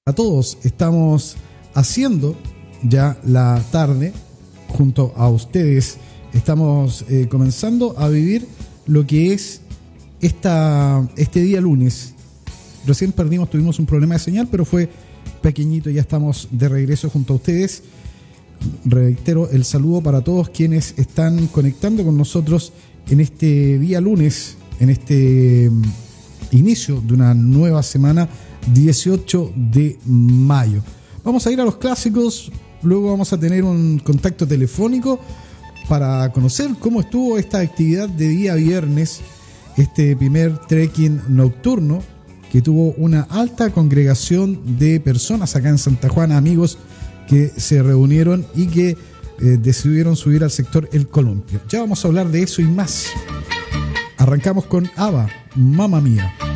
A todos, estamos haciendo ya la tarde junto a ustedes. Estamos comenzando a vivir lo que es este día lunes. Recién tuvimos un problema de señal, pero fue pequeñito. Ya estamos de regreso junto a ustedes. Reitero el saludo para todos quienes están conectando con nosotros en este día lunes, en este inicio de una nueva semana, 18 de mayo. Vamos a ir a los clásicos, luego vamos a tener un contacto telefónico para conocer cómo estuvo esta actividad de día viernes, este primer trekking nocturno que tuvo una alta congregación de personas acá en Santa Juana, amigos que se reunieron y que decidieron subir al sector El Columpio. Ya vamos a hablar de eso y más. Arrancamos con ABBA, Mamma Mía.